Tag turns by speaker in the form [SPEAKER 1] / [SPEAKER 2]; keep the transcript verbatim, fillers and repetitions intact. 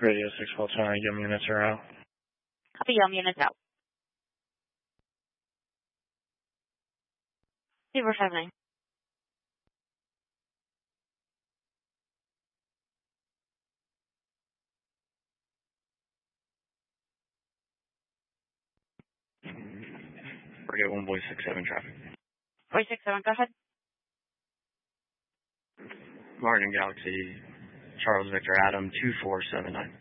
[SPEAKER 1] Radio six four two, Yum units are out.
[SPEAKER 2] Copy, Yum units out. Zero five nine.
[SPEAKER 1] Forget one voice six seven traffic.
[SPEAKER 2] Voice six seven, go ahead.
[SPEAKER 1] Martin Galaxy, Charles Victor Adam two four seven nine.